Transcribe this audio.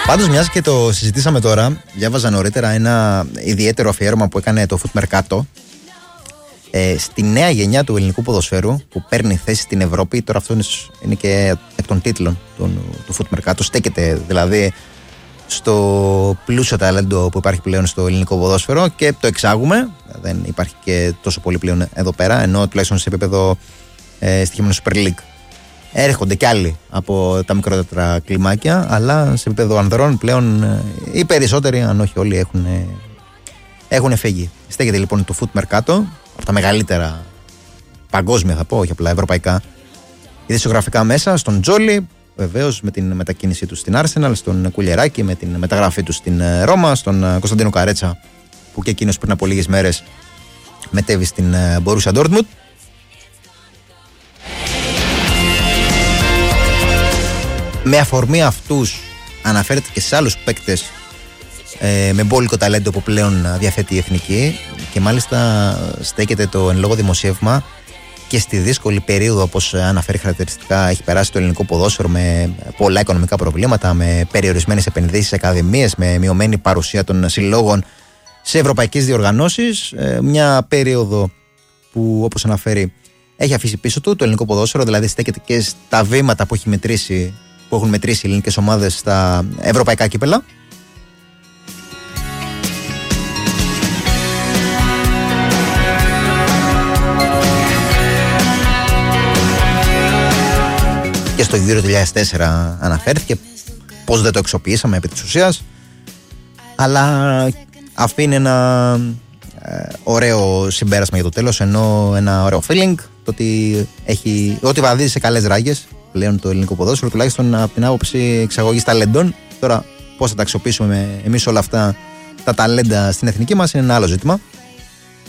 Πάντως, μιας και το συζητήσαμε τώρα, διάβαζα νωρίτερα ένα ιδιαίτερο αφιέρωμα που έκανε το Foot Mercato στη νέα γενιά του ελληνικού ποδοσφαίρου που παίρνει θέση στην Ευρώπη. Τώρα αυτό είναι και εκ των τίτλων του Foot Mercato. Στέκεται δηλαδή στο πλούσιο ταλέντο που υπάρχει πλέον στο ελληνικό ποδόσφαιρο και το εξάγουμε. Δεν υπάρχει και τόσο πολύ πλέον εδώ πέρα, ενώ τουλάχιστον σε επίπεδο στοιχειμένου Super League έρχονται κι άλλοι από τα μικρότερα κλιμάκια, αλλά σε επίπεδο ανδρών πλέον οι περισσότεροι, αν όχι όλοι, έχουν φύγει. Στέκεται λοιπόν το Foot Mercato, από τα μεγαλύτερα παγκόσμια, θα πω, όχι απλά ευρωπαϊκά ειδησιογραφικά μέσα, στον Τζόλι, βεβαίως με την μετακίνησή του στην Arsenal, στον Κουλιεράκη με την μεταγραφή του στην Ρώμα, στον Κωνσταντίνο Καρέτσα που και εκείνος πριν από λίγες μέρες μετέβη στην Borussia Dortmund. Με αφορμή αυτούς αναφέρεται και σε άλλους παίκτες με μπόλικο ταλέντο που πλέον διαθέτει η Εθνική και μάλιστα στέκεται το εν λόγω δημοσίευμα και στη δύσκολη περίοδο, όπως αναφέρει χαρακτηριστικά, έχει περάσει το ελληνικό ποδόσφαιρο με πολλά οικονομικά προβλήματα, με περιορισμένες επενδύσεις σε ακαδημίες, με μειωμένη παρουσία των συλλόγων σε ευρωπαϊκές διοργανώσεις. Μια περίοδο που, όπως αναφέρει, έχει αφήσει πίσω του το ελληνικό ποδόσφαιρο, δηλαδή στέκεται και στα βήματα που έχουν μετρήσει οι ελληνικές ομάδες στα ευρωπαϊκά κύπελα. Και στο 2004 αναφέρθηκε πως δεν το εξοποιήσαμε επί της ουσίας, αλλά αφήνει ένα ωραίο συμπέρασμα για το τέλος, ενώ ένα ωραίο feeling, το ότι βαδίζει σε καλές ράγες πλέον το ελληνικό ποδόσφαιρο, τουλάχιστον από την άποψη εξαγωγής ταλέντων. Τώρα πώς θα τα αξιοποιήσουμε εμείς όλα αυτά τα ταλέντα στην εθνική μας είναι ένα άλλο ζήτημα.